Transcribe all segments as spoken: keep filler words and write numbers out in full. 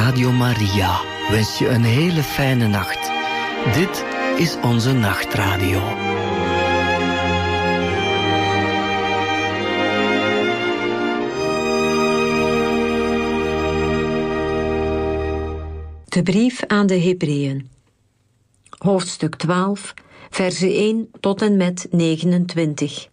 Radio Maria wens je een hele fijne nacht. Dit is onze nachtradio. De brief aan de Hebreeën. Hoofdstuk twaalf, versen één tot en met negenentwintig.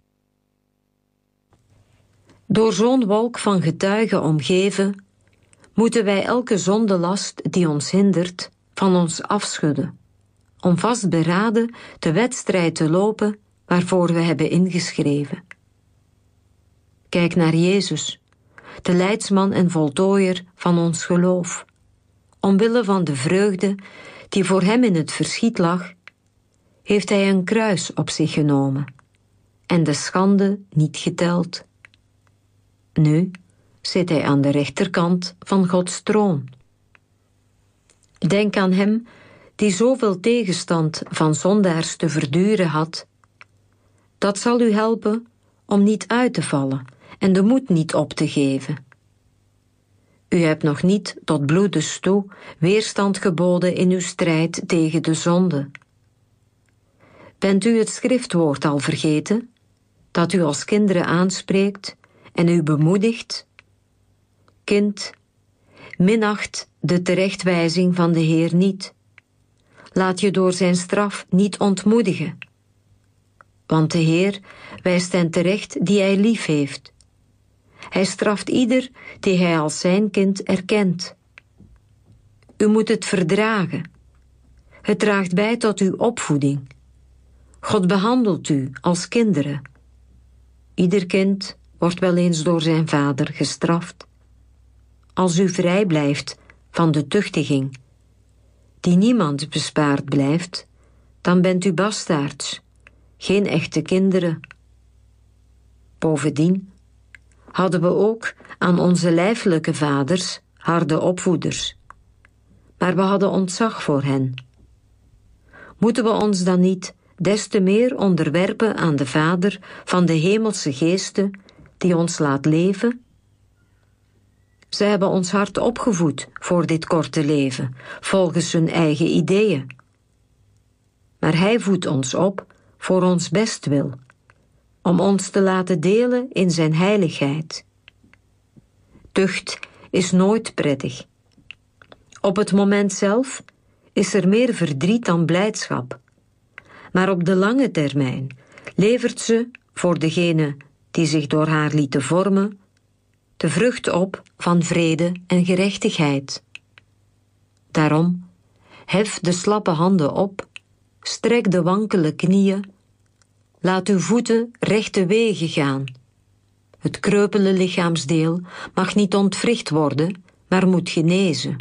Door zo'n wolk van getuigen omgeven, moeten wij elke zondelast die ons hindert, van ons afschudden, om vastberaden de wedstrijd te lopen waarvoor we hebben ingeschreven. Kijk naar Jezus, de leidsman en voltooier van ons geloof. Omwille van de vreugde die voor hem in het verschiet lag, heeft hij een kruis op zich genomen en de schande niet geteld. Nu zit hij aan de rechterkant van Gods troon. Denk aan hem die zoveel tegenstand van zondaars te verduren had. Dat zal u helpen om niet uit te vallen en de moed niet op te geven. U hebt nog niet tot bloedes toe weerstand geboden in uw strijd tegen de zonde. Bent u het schriftwoord al vergeten, dat u als kinderen aanspreekt en u bemoedigt? Kind, minacht de terechtwijzing van de Heer niet. Laat je door zijn straf niet ontmoedigen. Want de Heer wijst hen terecht die hij lief heeft. Hij straft ieder die hij als zijn kind erkent. U moet het verdragen. Het draagt bij tot uw opvoeding. God behandelt u als kinderen. Ieder kind wordt wel eens door zijn vader gestraft. Als u vrij blijft van de tuchtiging, die niemand bespaard blijft, dan bent u bastaards, geen echte kinderen. Bovendien hadden we ook aan onze lijfelijke vaders harde opvoeders, maar we hadden ontzag voor hen. Moeten we ons dan niet des te meer onderwerpen aan de Vader van de hemelse geesten die ons laat leven? Ze hebben ons hard opgevoed voor dit korte leven, volgens hun eigen ideeën. Maar hij voedt ons op voor ons bestwil, om ons te laten delen in zijn heiligheid. Tucht is nooit prettig. Op het moment zelf is er meer verdriet dan blijdschap. Maar op de lange termijn levert ze, voor degene die zich door haar lieten vormen, de vrucht op van vrede en gerechtigheid. Daarom, hef de slappe handen op, strek de wankele knieën, laat uw voeten rechte wegen gaan. Het kreupele lichaamsdeel mag niet ontwricht worden, maar moet genezen.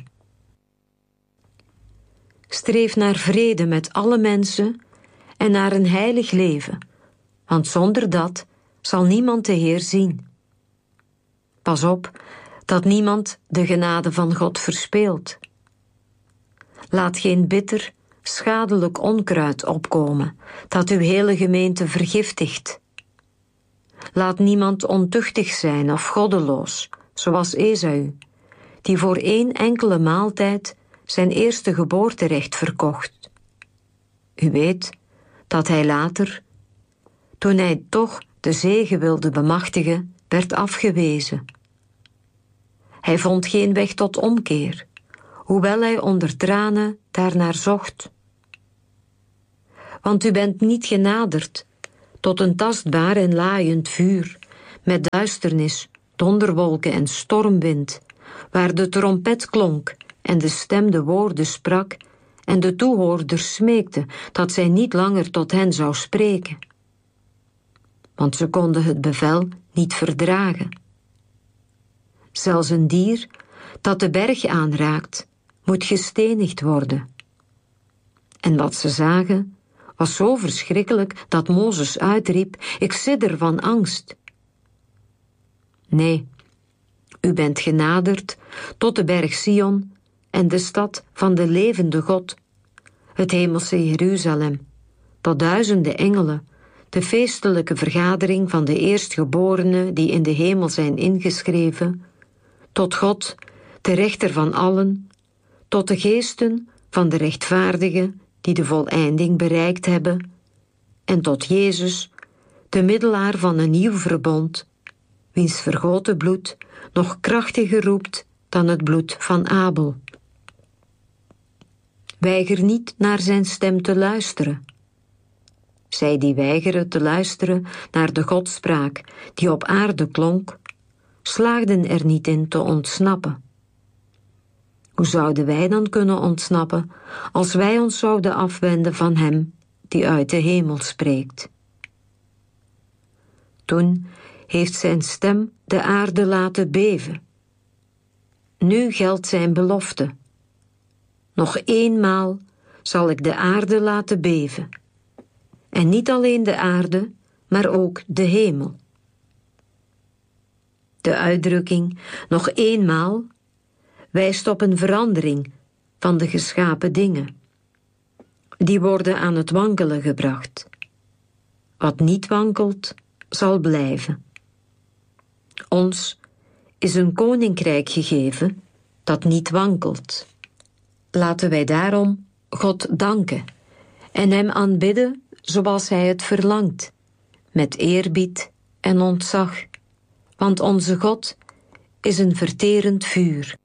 Streef naar vrede met alle mensen en naar een heilig leven, want zonder dat zal niemand de Heer zien. Pas op dat niemand de genade van God verspeelt. Laat geen bitter, schadelijk onkruid opkomen, dat uw hele gemeente vergiftigt. Laat niemand ontuchtig zijn of goddeloos, zoals Esau, die voor één enkele maaltijd zijn eerste geboorterecht verkocht. U weet dat hij later, toen hij toch de zege wilde bemachtigen, werd afgewezen. Hij vond geen weg tot omkeer, hoewel hij onder tranen daarnaar zocht. Want u bent niet genaderd tot een tastbaar en laaiend vuur, met duisternis, donderwolken en stormwind, waar de trompet klonk en de stem de woorden sprak en de toehoorders smeekten dat zij niet langer tot hen zou spreken. Want ze konden het bevel niet verdragen. Zelfs een dier dat de berg aanraakt, moet gestenigd worden. En wat ze zagen was zo verschrikkelijk dat Mozes uitriep: ik sidder van angst. Nee, u bent genaderd tot de berg Sion en de stad van de levende God, het hemelse Jeruzalem, tot duizenden engelen, de feestelijke vergadering van de eerstgeborenen die in de hemel zijn ingeschreven, tot God, de rechter van allen, tot de geesten van de rechtvaardigen die de voleinding bereikt hebben, en tot Jezus, de middelaar van een nieuw verbond, wiens vergoten bloed nog krachtiger roept dan het bloed van Abel. Weiger niet naar zijn stem te luisteren. Zij die weigeren te luisteren naar de godspraak die op aarde klonk, slaagden er niet in te ontsnappen. Hoe zouden wij dan kunnen ontsnappen als wij ons zouden afwenden van hem die uit de hemel spreekt? Toen heeft zijn stem de aarde laten beven. Nu geldt zijn belofte. Nog eenmaal zal ik de aarde laten beven. En niet alleen de aarde, maar ook de hemel. De uitdrukking nog eenmaal wijst op een verandering van de geschapen dingen. Die worden aan het wankelen gebracht. Wat niet wankelt, zal blijven. Ons is een koninkrijk gegeven dat niet wankelt. Laten wij daarom God danken en hem aanbidden zoals hij het verlangt, met eerbied en ontzag, want onze God is een verterend vuur.